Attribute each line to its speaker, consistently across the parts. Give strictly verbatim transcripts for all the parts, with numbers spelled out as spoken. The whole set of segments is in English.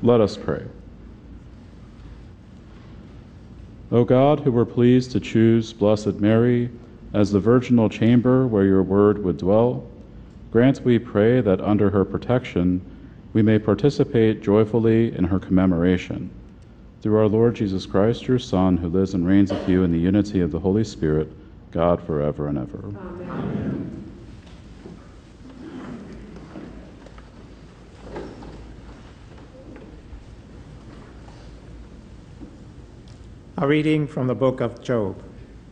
Speaker 1: Let us pray. O God, who were pleased to choose Blessed Mary as the virginal chamber where your word would dwell, grant, we pray, that under her protection we may participate joyfully in her commemoration. Through our Lord Jesus Christ, your Son, who lives and reigns with you in the unity of the Holy Spirit, God, forever and ever.
Speaker 2: Amen.
Speaker 3: A reading from the book of Job.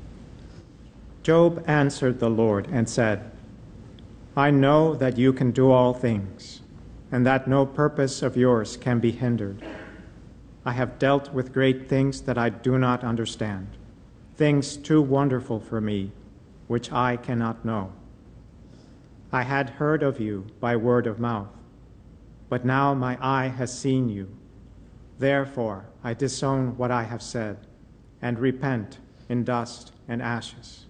Speaker 3: Job answered the Lord and said, I know that you can do all things, and that no purpose of yours can be hindered. I have dealt with great things that I do not understand, things too wonderful for me, which I cannot know. I had heard of you by word of mouth, but now my eye has seen you. Therefore I disown what I have said, and repent in dust and ashes.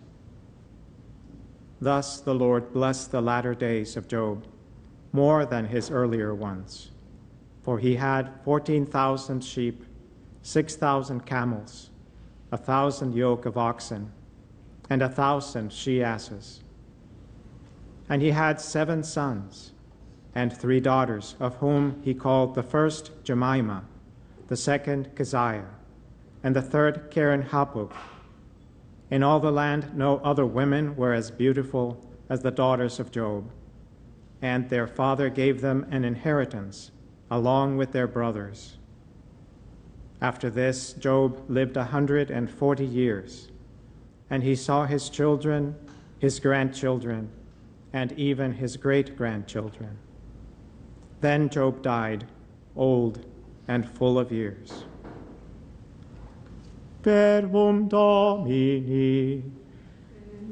Speaker 3: Thus the Lord blessed the latter days of Job more than his earlier ones, for he had fourteen thousand sheep, six thousand camels, a thousand yoke of oxen, and a thousand she-asses. And he had seven sons and three daughters, of whom he called the first Jemimah, the second Keziah, and the third Keren-Happuch. In all the land no other women were as beautiful as the daughters of Job, and their father gave them an inheritance along with their brothers. After this, Job lived a hundred and forty years, and he saw his children, his grandchildren, and even his great-grandchildren. Then Job died, old and full of years. Verbum Domini.